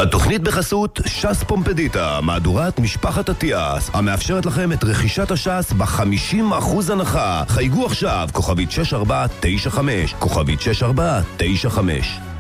התוכנית בחסות ש"ס פומפדיטה, מהדורת משפחת אטיאס, המאפשרת לכם את רכישת הש"ס ב-50% הנחה. חייגו עכשיו, כוכבית 6495, כוכבית 6495.